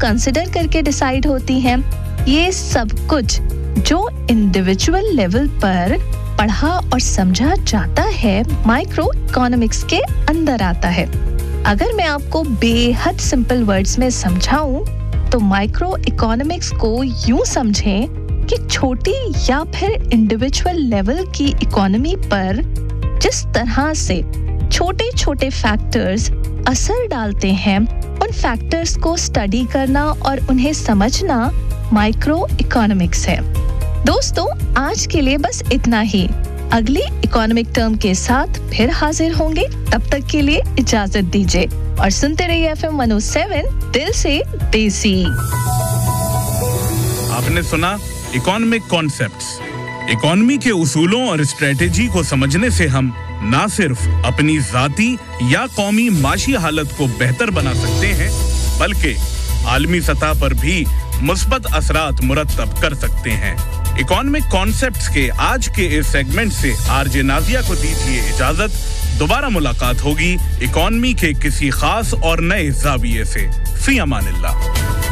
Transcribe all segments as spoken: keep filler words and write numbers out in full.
Consider करके decide होती हैं। ये सब कुछ जो इंडिविजुअल लेवल पर पढ़ा और समझा जाता है माइक्रो इकोनॉमिक्स के अंदर आता है। अगर मैं आपको बेहद सिंपल वर्ड्स में समझाऊं तो माइक्रो इकोनॉमिक्स को यूं समझें कि छोटी या फिर इंडिविजुअल लेवल की इकोनॉमी पर जिस तरह से छोटे-छोटे फैक्टर्स असर डालते हैं, उन फैक्टर्स को स्टडी करना और उन्हें समझना माइक्रो इकोनॉमिक्स है। दोस्तों, आज के लिए बस इतना ही। अगली इकोनॉमिक टर्म के साथ फिर हाजिर होंगे। तब तक के लिए इजाजत दीजिए और सुनते रहिए एफएम वन ओ सेवन दिल से देसी। आपने सुना इकोनॉमिक कॉन्सेप्ट्स। इकोनॉमी के उसूलों और स्ट्रेटेजी को समझने से हम ना सिर्फ अपनी जाती या कौमी माशी हालत को बेहतर बना सकते हैं, बल्कि आलमी सतह पर भी मुस्बत असरात मुरत्तब कर सकते हैं। इकोनॉमिक कॉन्सेप्ट्स के आज के इस सेगमेंट से आरजे नाजिया को दीजिए इजाजत। दोबारा मुलाकात होगी इकोनॉमी के किसी खास और नए ज़ाविये से। फी अमानिल्लाह।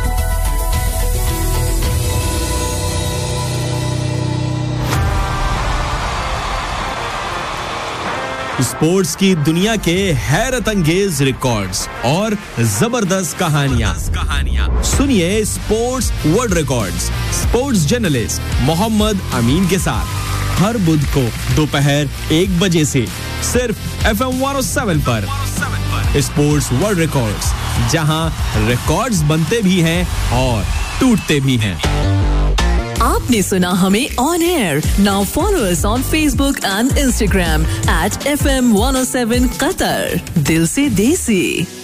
स्पोर्ट्स की दुनिया के हैरत अंगेज रिकॉर्ड्स और जबरदस्त कहानियां कहानियां सुनिए sports world records sports journalist Mohammad अमीन के साथ हर बुध को दोपहर एक बजे से सिर्फ एफएम वन ओ सेवन पर। स्पोर्ट्स वर्ल्ड रिकॉर्ड्स, जहां रिकॉर्ड्स बनते भी हैं और टूटते भी हैं। आपने सुना हमें on air. Now follow us on Facebook and Instagram at F M one O seven Qatar. दिल से देसी।